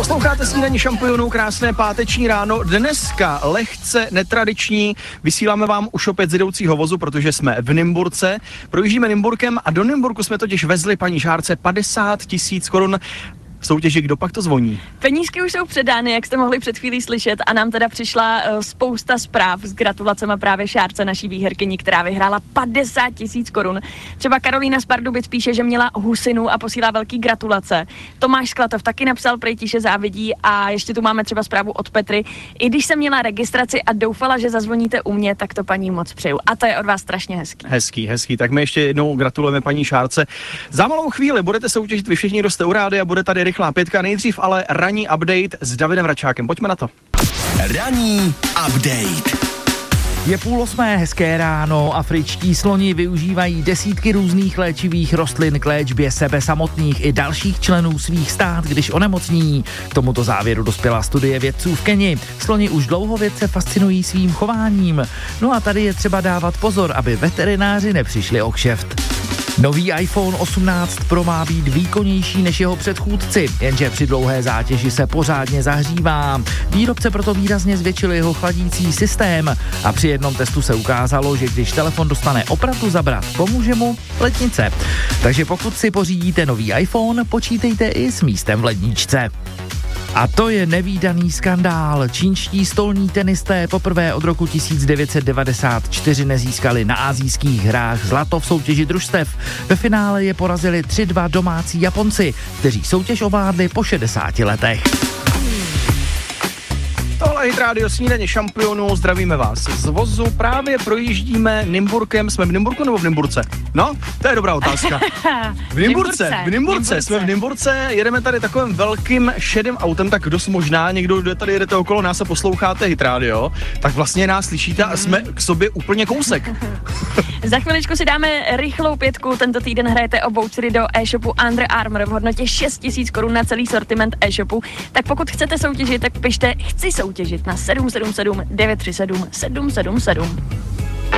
Posloucháte Snídaní šampionů, krásné páteční ráno. Dneska lehce netradiční, vysíláme vám už opět z jedoucího vozu, protože jsme v Nymburce. Projíždíme Nymburkem a do Nymburku jsme totiž vezli paní Šárce 50 000 korun soutěži Kdo pak to zvoní. Penízky už jsou předány, jak jste mohli před chvílí slyšet, a nám teda přišla spousta zpráv s gratulacemi právě Šárce, naší výherkyni, která vyhrála 50 000 korun. Třeba Karolína z Pardubic píše, že měla husinu a posílá velký gratulace. Tomáš Sklatov taky napsal, prej tiše závidí, a ještě tu máme třeba zprávu od Petry. I když jsem měla registraci a doufala, že zazvoníte u mě, tak to paní moc přeju. A to je od vás strašně hezký. Hezký. Tak my ještě jednou gratulujeme paní Šárce. Za malou chvíli budete soutěžit vy všichni, kdo jste u rádia, a bude tady rychlá pětka. Nejdřív ale ranní update s Davidem Račákem. Pojďme na to. Ranní update. Je 7:30, hezké ráno. Afričtí sloni využívají desítky různých léčivých rostlin k léčbě sebe samotných i dalších členů svých stád, když onemocní. K tomuto závěru dospěla studie vědců v Keni. Sloni už dlouho vědce fascinují svým chováním. No a tady je třeba dávat pozor, aby veterináři nepřišli o kšeft. Nový iPhone 18 Pro má být výkonnější než jeho předchůdci, jenže při dlouhé zátěži se pořádně zahřívá. Výrobce proto výrazně zvětšil jeho chladící systém a při jednom testu se ukázalo, že když telefon dostane opravdu zabrat, pomůže mu lednice. Takže pokud si pořídíte nový iPhone, počítejte i s místem v ledničce. A to je nevídaný skandál. Čínští stolní tenisté poprvé od roku 1994 nezískali na asijských hrách zlato v soutěži družstev. Ve finále je porazili 3-2 domácí Japonci, kteří soutěž ovládli po 60 letech. Tohle je Hit Radio Snídaně šampionů, zdravíme vás z vozu, právě projíždíme Nymburkem, jsme v Nymburku nebo v Nymburce? No, to je dobrá otázka. V Nymburce, jsme v Nymburce, jedeme tady takovým velkým šedým autem, tak dost možná někdo, kdo tady jedete okolo nás a posloucháte Hit Radio, tak vlastně nás slyšíte a jsme k sobě úplně kousek. Za chviličku si dáme rychlou pětku, tento týden hrajete o vouchery do e-shopu Under Armour v hodnotě 6 000 korun na celý sortiment e-shopu, tak pokud chcete soutěžit, tak pište chci soutěžit na 777 937 777.